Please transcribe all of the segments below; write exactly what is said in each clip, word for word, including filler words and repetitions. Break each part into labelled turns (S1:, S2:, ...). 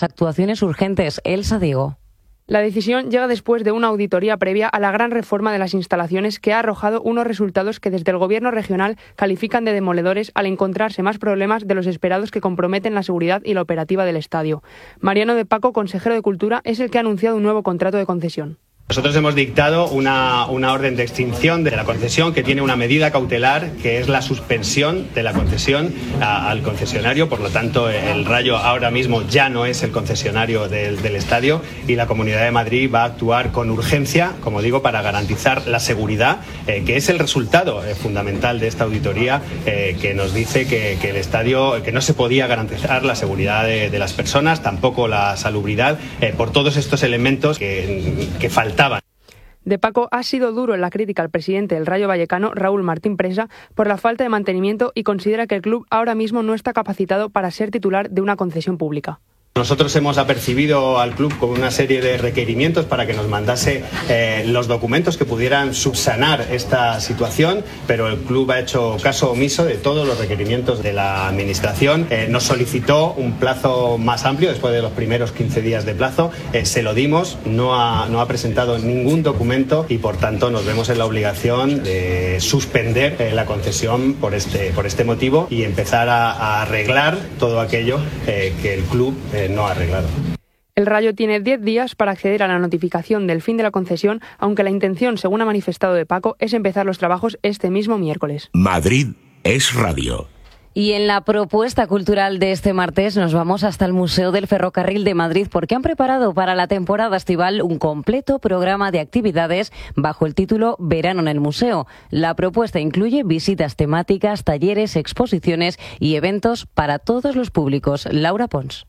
S1: las actuaciones urgentes. Elsa Diego.
S2: La decisión llega después de una auditoría previa a la gran reforma de las instalaciones que ha arrojado unos resultados que desde el Gobierno regional califican de demoledores al encontrarse más problemas de los esperados que comprometen la seguridad y la operativa del estadio. Mariano de Paco, consejero de Cultura, es el que ha anunciado un nuevo contrato de concesión.
S3: Nosotros hemos dictado una, una orden de extinción de la concesión que tiene una medida cautelar que es la suspensión de la concesión a, al concesionario. Por lo tanto, el Rayo ahora mismo ya no es el concesionario del, del estadio y la Comunidad de Madrid va a actuar con urgencia, como digo, para garantizar la seguridad, eh, que es el resultado eh, fundamental de esta auditoría eh, que nos dice que, que el estadio, que no se podía garantizar la seguridad de, de las personas, tampoco la salubridad, eh, por todos estos elementos que, que faltan.
S2: De Paco ha sido duro en la crítica al presidente del Rayo Vallecano, Raúl Martín Presa, por la falta de mantenimiento y considera que el club ahora mismo no está capacitado para ser titular de una concesión pública.
S3: Nosotros hemos apercibido al club con una serie de requerimientos para que nos mandase eh, los documentos que pudieran subsanar esta situación, pero el club ha hecho caso omiso de todos los requerimientos de la administración. Eh, nos solicitó un plazo más amplio después de los primeros quince días de plazo. Eh, se lo dimos, no ha, no ha presentado ningún documento y por tanto nos vemos en la obligación de suspender eh, la concesión por este, por este motivo y empezar a, a arreglar todo aquello eh, que el club eh, no ha arreglado.
S2: El Rayo tiene diez días para acceder a la notificación del fin de la concesión, aunque la intención, según ha manifestado De Paco, es empezar los trabajos este mismo miércoles.
S4: Madrid es radio.
S1: Y en la propuesta cultural de este martes nos vamos hasta el Museo del Ferrocarril de Madrid porque han preparado para la temporada estival un completo programa de actividades bajo el título Verano en el Museo. La propuesta incluye visitas temáticas, talleres, exposiciones y eventos para todos los públicos. Laura Pons.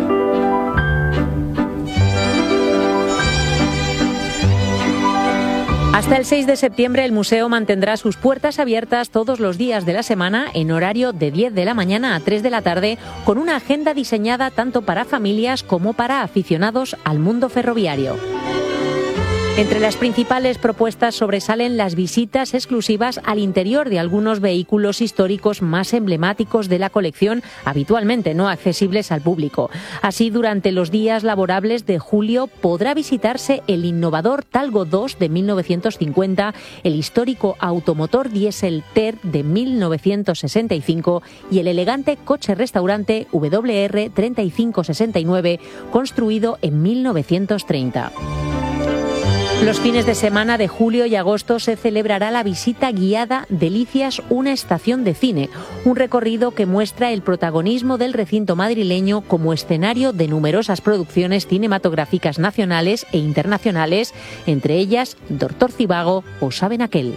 S5: Hasta el seis de septiembre el museo mantendrá sus puertas abiertas todos los días de la semana en horario de diez de la mañana a tres de la tarde con una agenda diseñada tanto para familias como para aficionados al mundo ferroviario. Entre las principales propuestas sobresalen las visitas exclusivas al interior de algunos vehículos históricos más emblemáticos de la colección, habitualmente no accesibles al público. Así, durante los días laborables de julio podrá visitarse el innovador Talgo dos de mil novecientos cincuenta, el histórico automotor diésel T E R de mil novecientos sesenta y cinco y el elegante coche-restaurante W R treinta y cinco sesenta y nueve, construido en mil novecientos treinta. Los fines de semana de julio y agosto se celebrará la visita guiada Delicias, una estación de cine, un recorrido que muestra el protagonismo del recinto madrileño como escenario de numerosas producciones cinematográficas nacionales e internacionales, entre ellas Doctor Zivago o Saben aquel.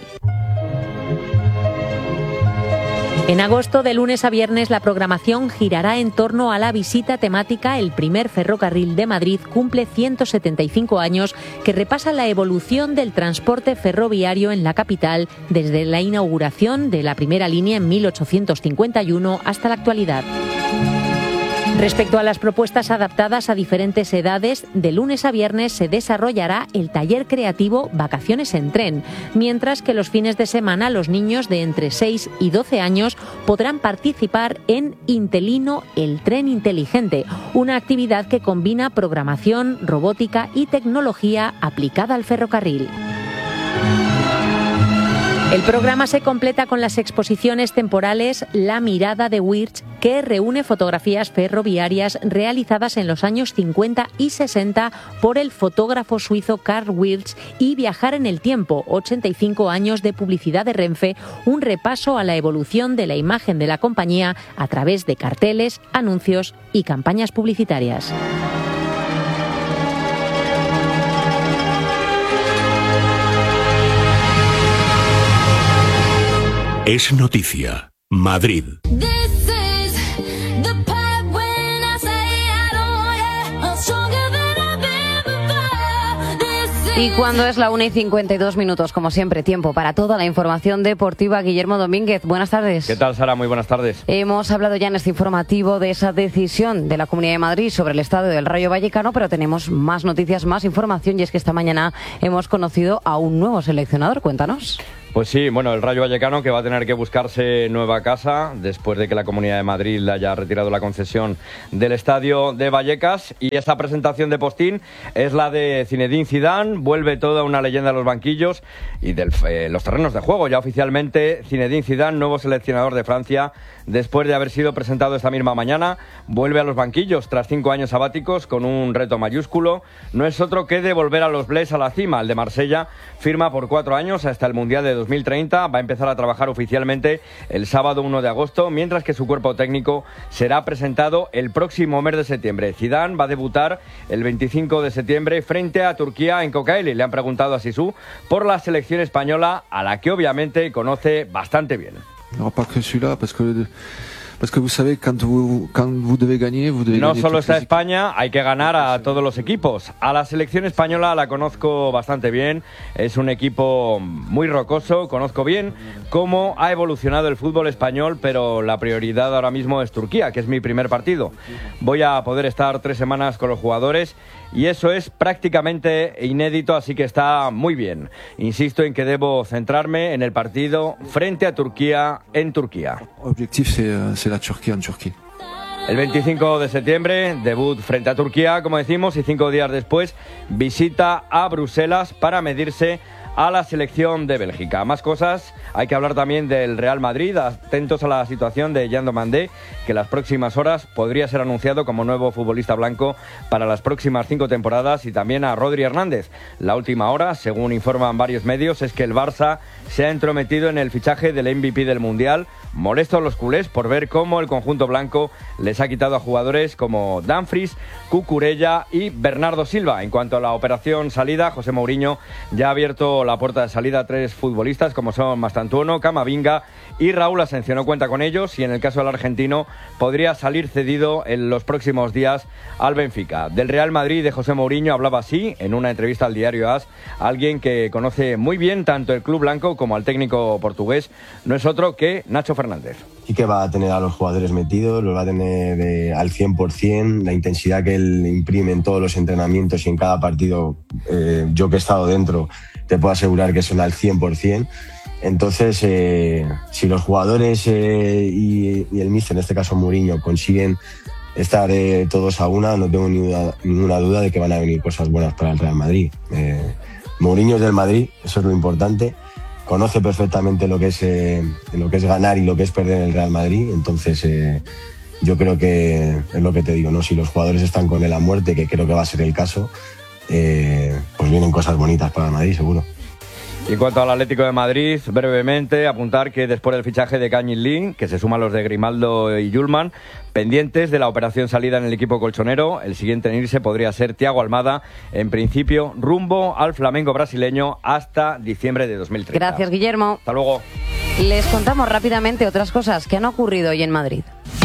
S5: En agosto, de lunes a viernes, la programación girará en torno a la visita temática El primer ferrocarril de Madrid cumple ciento setenta y cinco años, que repasa la evolución del transporte ferroviario en la capital desde la inauguración de la primera línea en mil ochocientos cincuenta y uno hasta la actualidad. Respecto a las propuestas adaptadas a diferentes edades, de lunes a viernes se desarrollará el taller creativo Vacaciones en Tren, mientras que los fines de semana los niños de entre seis y doce años podrán participar en Intelino, el tren inteligente, una actividad que combina programación, robótica y tecnología aplicada al ferrocarril. El programa se completa con las exposiciones temporales La mirada de Wirch, que reúne fotografías ferroviarias realizadas en los años cincuenta y sesenta por el fotógrafo suizo Karl Wirch, y Viajar en el tiempo, ochenta y cinco años de publicidad de Renfe, un repaso a la evolución de la imagen de la compañía a través de carteles, anuncios y campañas publicitarias.
S4: Es noticia. Madrid.
S1: Y cuando es la una y cincuenta y dos minutos, como siempre, tiempo para toda la información deportiva. Guillermo Domínguez, buenas tardes.
S6: ¿Qué tal, Sara? Muy buenas tardes.
S1: Hemos hablado ya en este informativo de esa decisión de la Comunidad de Madrid sobre el estadio del Rayo Vallecano, pero tenemos más noticias, más información, y es que esta mañana hemos conocido a un nuevo seleccionador. Cuéntanos.
S6: Pues sí, bueno, el Rayo Vallecano que va a tener que buscarse nueva casa después de que la Comunidad de Madrid le haya retirado la concesión del estadio de Vallecas. Y esta presentación de postín es la de Zinedine Zidane. Vuelve toda una leyenda a los banquillos y de eh, los terrenos de juego. Ya oficialmente Zinedine Zidane, nuevo seleccionador de Francia, después de haber sido presentado esta misma mañana, vuelve a los banquillos tras cinco años sabáticos con un reto mayúsculo. No es otro que devolver a los Blés a la cima. El de Marsella firma por cuatro años hasta el Mundial de dos mil treinta. Va a empezar a trabajar oficialmente el sábado uno de agosto, mientras que su cuerpo técnico será presentado el próximo mes de septiembre. Zidane va a debutar el veinticinco de septiembre frente a Turquía en Kocaeli. Le han preguntado a Zizou por la selección española, a la que obviamente conoce bastante bien.
S7: No, pas que celui-là, parce que Parce que vous savez, quand vous, quand vous devez gagner, vous devez
S6: No
S7: gagner
S6: solo
S7: toutes
S6: está
S7: les
S6: España, hay que ganar a todos los equipos. A la selección española la conozco bastante bien, es un equipo muy rocoso, conozco bien cómo ha evolucionado el fútbol español, pero la prioridad ahora mismo es Turquía, que es mi primer partido. Voy a poder estar tres semanas con los jugadores y eso es prácticamente inédito, así que está muy bien. Insisto en que debo centrarme en el partido frente a Turquía en Turquía.
S7: Objectif, c'est, c'est la Turquía en Turquía.
S6: El veinticinco de septiembre, debut frente a Turquía, como decimos, y cinco días después, visita a Bruselas para medirse a la selección de Bélgica. Más cosas, hay que hablar también del Real Madrid, atentos a la situación de Jean Domandé, que en las próximas horas podría ser anunciado como nuevo futbolista blanco para las próximas cinco temporadas, y también a Rodri Hernández. La última hora, según informan varios medios, es que el Barça se ha entrometido en el fichaje del M V P del Mundial. Molestos los culés por ver cómo el conjunto blanco les ha quitado a jugadores como Dumfries, Cucurella y Bernardo Silva. En cuanto a la operación salida, José Mourinho ya ha abierto la puerta de salida a tres futbolistas como son Mastantuono, Camavinga y Raúl Asensio. No cuenta con ellos y en el caso del argentino podría salir cedido en los próximos días al Benfica. Del Real Madrid de José Mourinho hablaba así en una entrevista al diario AS alguien que conoce muy bien tanto el club blanco como al técnico portugués. No es otro que Nacho Fernández.
S8: Sí que va a tener a los jugadores metidos, los va a tener eh, al cien por ciento, la intensidad que él imprime en todos los entrenamientos y en cada partido, eh, yo que he estado dentro, te puedo asegurar que son al cien por ciento. Entonces, eh, si los jugadores eh, y, y el míster, en este caso Mourinho, consiguen estar eh, todos a una, no tengo ninguna, ninguna duda de que van a venir cosas buenas para el Real Madrid. Eh, Mourinho es del Madrid, eso es lo importante. Conoce perfectamente lo que es eh, lo que es ganar y lo que es perder en el Real Madrid. Entonces, eh, yo creo que es lo que te digo, ¿no? Si los jugadores están con él a muerte, que creo que va a ser el caso, eh, pues vienen cosas bonitas para el Madrid, seguro.
S6: Y en cuanto al Atlético de Madrid, brevemente apuntar que después del fichaje de Kangin Lee, que se suma a los de Grimaldo y Yulman, pendientes de la operación salida en el equipo colchonero, el siguiente en irse podría ser Thiago Almada, en principio rumbo al Flamengo brasileño hasta diciembre de dos mil treinta.
S1: Gracias, Guillermo.
S6: Hasta luego.
S1: Les contamos rápidamente otras cosas que han ocurrido hoy en Madrid.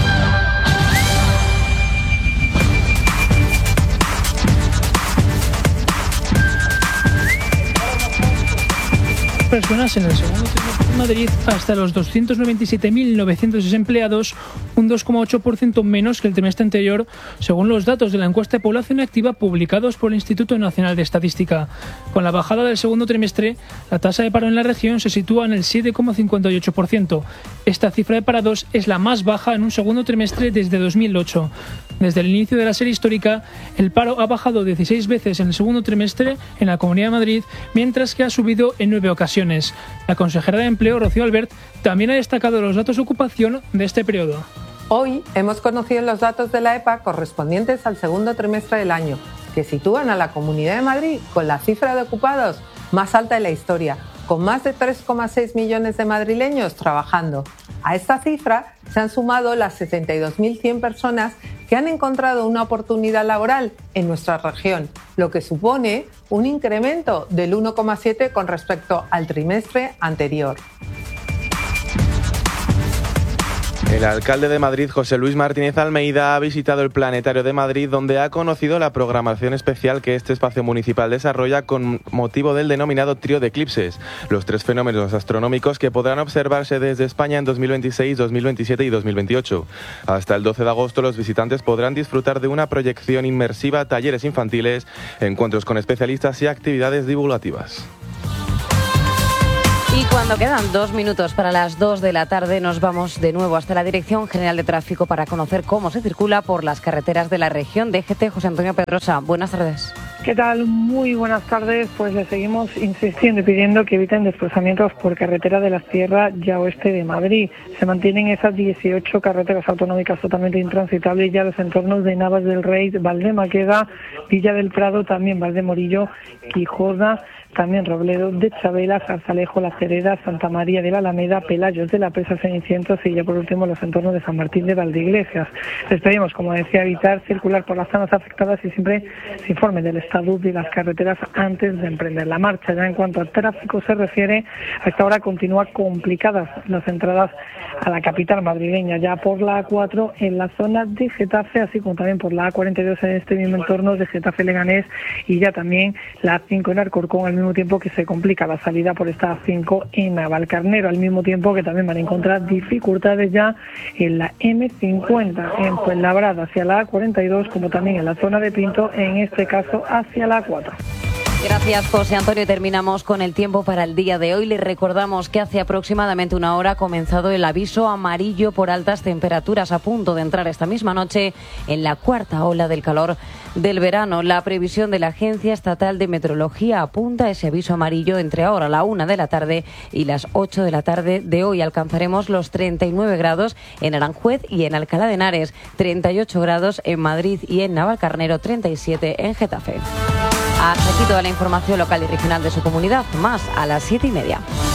S9: Personas en el segundo trimestre de Madrid hasta los doscientos noventa y siete mil novecientos desempleados, un dos coma ocho por ciento menos que el trimestre anterior, según los datos de la encuesta de población activa publicados por el Instituto Nacional de Estadística. Con la bajada del segundo trimestre, la tasa de paro en la región se sitúa en el siete coma cincuenta y ocho por ciento. Esta cifra de parados es la más baja en un segundo trimestre desde dos mil ocho. Desde el inicio de la serie histórica, el paro ha bajado dieciséis veces en el segundo trimestre en la Comunidad de Madrid, mientras que ha subido en nueve ocasiones. La consejera de Empleo, Rocío Albert, también ha destacado los datos de ocupación de este periodo.
S10: Hoy hemos conocido los datos de la E P A correspondientes al segundo trimestre del año, que sitúan a la Comunidad de Madrid con la cifra de ocupados más alta de la historia, con más de tres coma seis millones de madrileños trabajando. A esta cifra se han sumado las setenta y dos mil cien personas que han encontrado una oportunidad laboral en nuestra región, lo que supone un incremento del uno coma siete con respecto al trimestre anterior.
S11: El alcalde de Madrid, José Luis Martínez Almeida, ha visitado el Planetario de Madrid, donde ha conocido la programación especial que este espacio municipal desarrolla con motivo del denominado Trío de Eclipses, los tres fenómenos astronómicos que podrán observarse desde España en dos mil veintiséis, dos mil veintisiete y dos mil veintiocho. Hasta el doce de agosto los visitantes podrán disfrutar de una proyección inmersiva, talleres infantiles, encuentros con especialistas y actividades divulgativas.
S1: Y cuando quedan dos minutos para las dos de la tarde, nos vamos de nuevo hasta la Dirección General de Tráfico para conocer cómo se circula por las carreteras de la región. D G T, José Antonio Pedrosa, buenas tardes.
S12: ¿Qué tal? Muy buenas tardes. Pues le seguimos insistiendo y pidiendo que eviten desplazamientos por carretera de la Sierra ya oeste de Madrid. Se mantienen esas dieciocho carreteras autonómicas totalmente intransitables ya los entornos de Navas del Rey, Valdemaqueda, Villa del Prado, también Valdemorillo, Quijoda, también Robledo de Chabela, Zarzalejo, La Cereda, Santa María de la Alameda, Pelayos de la Presa, Cenicientos y ya por último los entornos de San Martín de Valdeiglesias. Les pedimos, como decía, evitar circular por las zonas afectadas y siempre se informe del estado de las carreteras antes de emprender la marcha. Ya en cuanto al tráfico se refiere, a esta hora continúan complicadas las entradas a la capital madrileña, ya por la A cuatro en la zona de Getafe, así como también por la A cuarenta y dos en este mismo entorno de Getafe-Leganés y ya también la A cinco en Alcorcón, al mismo tiempo que se complica la salida por esta A cinco en Navalcarnero, al mismo tiempo que también van a encontrar dificultades ya en la eme cincuenta en Fuenlabrada hacia la A cuarenta y dos, como también en la zona de Pinto, en este caso hacia la A cuatro.
S1: Gracias, José Antonio. Terminamos con el tiempo para el día de hoy. Les recordamos que hace aproximadamente una hora ha comenzado el aviso amarillo por altas temperaturas, a punto de entrar esta misma noche en la cuarta ola del calor del verano. La previsión de la Agencia Estatal de Meteorología apunta a ese aviso amarillo entre ahora la una de la tarde y las ocho de la tarde de hoy. Alcanzaremos los treinta y nueve grados en Aranjuez y en Alcalá de Henares, treinta y ocho grados en Madrid y en Navalcarnero, treinta y siete en Getafe. Hasta aquí toda la información local y regional de su comunidad, más a las siete y media.